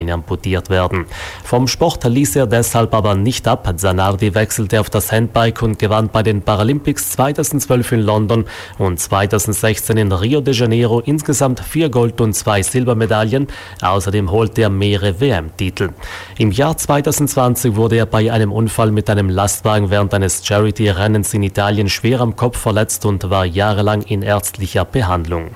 amputiert werden. Vom Sport ließ er deshalb aber nicht ab. Zanardi wechselte auf das Handbike und gewann bei den Paralympics 2012 in London und 2016 in Rio de Janeiro insgesamt 4 Gold- und 2 Silbermedaillen. Außerdem holte er mehrere WM-Titel. Im Jahr 2020 wurde er bei einem Unfall mit einem Lastwagen während eines Charity-Rennens in Italien schwer am Kopf verletzt und war jahrelang in ärztlicher Behandlung.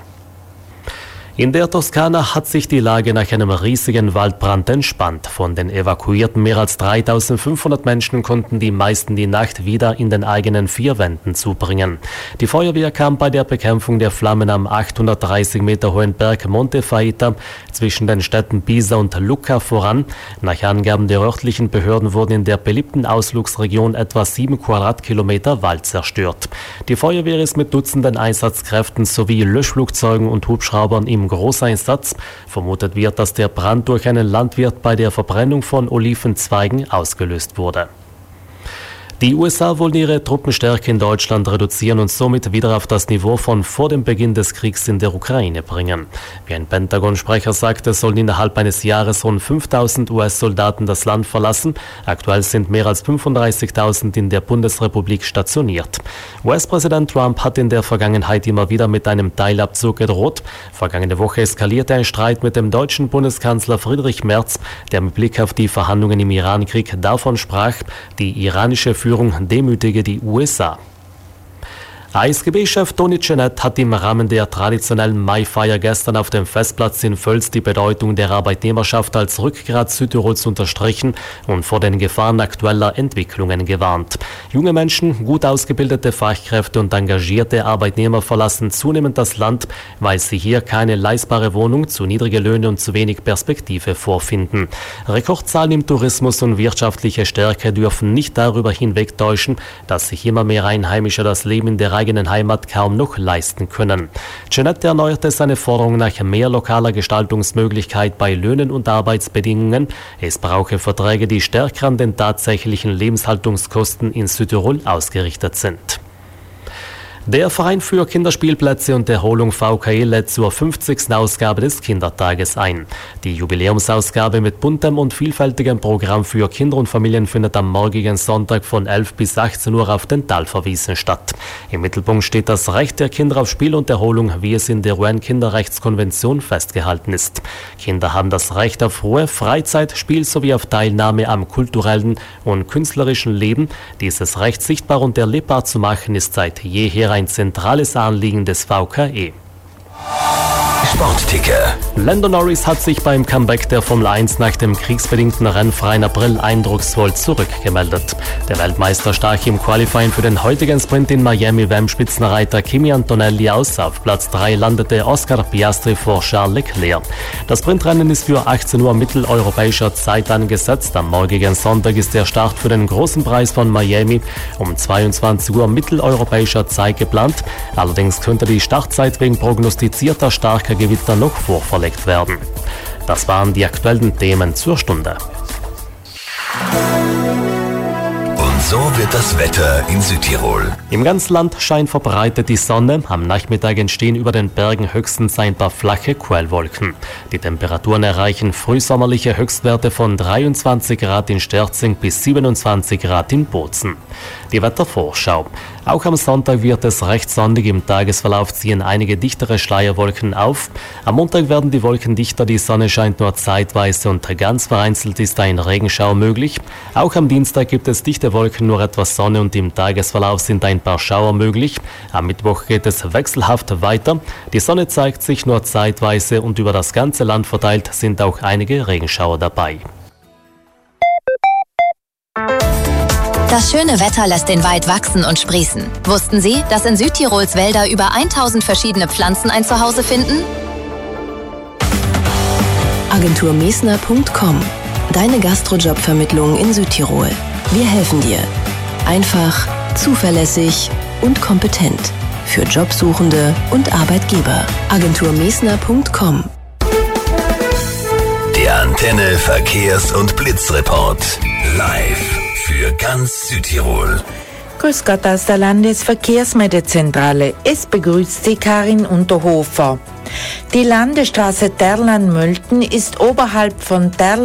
In der Toskana hat sich die Lage nach einem riesigen Waldbrand entspannt. Von den evakuierten mehr als 3500 Menschen konnten die meisten die Nacht wieder in den eigenen 4 Wänden zubringen. Die Feuerwehr kam bei der Bekämpfung der Flammen am 830 Meter hohen Berg Monte Faita zwischen den Städten Pisa und Lucca voran. Nach Angaben der örtlichen Behörden wurden in der beliebten Ausflugsregion etwa 7 Quadratkilometer Wald zerstört. Die Feuerwehr ist mit Dutzenden Einsatzkräften sowie Löschflugzeugen und Hubschraubern im Großeinsatz. Vermutet wird, dass der Brand durch einen Landwirt bei der Verbrennung von Olivenzweigen ausgelöst wurde. Die USA wollen ihre Truppenstärke in Deutschland reduzieren und somit wieder auf das Niveau von vor dem Beginn des Kriegs in der Ukraine bringen. Wie ein Pentagon-Sprecher sagte, sollen innerhalb eines Jahres rund 5.000 US-Soldaten das Land verlassen. Aktuell sind mehr als 35.000 in der Bundesrepublik stationiert. US-Präsident Trump hat in der Vergangenheit immer wieder mit einem Teilabzug gedroht. Vergangene Woche eskalierte ein Streit mit dem deutschen Bundeskanzler Friedrich Merz, der mit Blick auf die Verhandlungen im Iran-Krieg davon sprach, die iranische Führung demütige die USA. ASGB-Chef Toni Cenet hat im Rahmen der traditionellen Maifeier gestern auf dem Festplatz in Völs die Bedeutung der Arbeitnehmerschaft als Rückgrat Südtirols unterstrichen und vor den Gefahren aktueller Entwicklungen gewarnt. Junge Menschen, gut ausgebildete Fachkräfte und engagierte Arbeitnehmer verlassen zunehmend das Land, weil sie hier keine leistbare Wohnung, zu niedrige Löhne und zu wenig Perspektive vorfinden. Rekordzahlen im Tourismus und wirtschaftliche Stärke dürfen nicht darüber hinwegtäuschen, dass sich immer mehr Einheimische das Leben in der eigenen Heimat kaum noch leisten können. Cenet erneuerte seine Forderung nach mehr lokaler Gestaltungsmöglichkeit bei Löhnen und Arbeitsbedingungen. Es brauche Verträge, die stärker an den tatsächlichen Lebenshaltungskosten in Südtirol ausgerichtet sind. Der Verein für Kinderspielplätze und Erholung VKE lädt zur 50. Ausgabe des Kindertages ein. Die Jubiläumsausgabe mit buntem und vielfältigem Programm für Kinder und Familien findet am morgigen Sonntag von 11 bis 18 Uhr auf den Talverwiesen statt. Im Mittelpunkt steht das Recht der Kinder auf Spiel und Erholung, wie es in der UN-Kinderrechtskonvention festgehalten ist. Kinder haben das Recht auf Ruhe, Freizeit, Spiel sowie auf Teilnahme am kulturellen und künstlerischen Leben. Dieses Recht sichtbar und erlebbar zu machen, ist seit jeher ein zentrales Anliegen des VKE. Sportticker. Lando Norris hat sich beim Comeback der Formel 1 nach dem kriegsbedingten rennfreien April eindrucksvoll zurückgemeldet. Der Weltmeister stach im Qualifying für den heutigen Sprint in Miami beim Spitzenreiter Kimi Antonelli aus. Auf Platz 3 landete Oscar Piastri vor Charles Leclerc. Das Sprintrennen ist für 18 Uhr mitteleuropäischer Zeit angesetzt. Am morgigen Sonntag ist der Start für den großen Preis von Miami um 22 Uhr mitteleuropäischer Zeit geplant. Allerdings könnte die Startzeit wegen prognostizierter starker Gewitter noch vorverlegt werden. Das waren die aktuellen Themen zur Stunde. Und so wird das Wetter in Südtirol. Im ganzen Land scheint verbreitet die Sonne. Am Nachmittag entstehen über den Bergen höchstens ein paar flache Quellwolken. Die Temperaturen erreichen frühsommerliche Höchstwerte von 23 Grad in Sterzing bis 27 Grad in Bozen. Die Wettervorschau. Auch am Sonntag wird es recht sonnig. Im Tagesverlauf ziehen einige dichtere Schleierwolken auf. Am Montag werden die Wolken dichter, die Sonne scheint nur zeitweise und ganz vereinzelt ist ein Regenschauer möglich. Auch am Dienstag gibt es dichte Wolken, nur etwas Sonne und im Tagesverlauf sind ein paar Schauer möglich. Am Mittwoch geht es wechselhaft weiter. Die Sonne zeigt sich nur zeitweise und über das ganze Land verteilt sind auch einige Regenschauer dabei. Das schöne Wetter lässt den Wald wachsen und sprießen. Wussten Sie, dass in Südtirols Wälder über 1000 verschiedene Pflanzen ein Zuhause finden? Agenturmesner.com. Deine Gastrojobvermittlung in Südtirol. Wir helfen dir. Einfach, zuverlässig und kompetent. Für Jobsuchende und Arbeitgeber. Agenturmesner.com. Der Antenne Verkehrs- und Blitzreport. Live für ganz Südtirol. Grüß Gott aus der Landesverkehrsmeldezentrale. Es begrüßt Sie Karin Unterhofer. Die Landesstraße Terlan-Mölten ist oberhalb von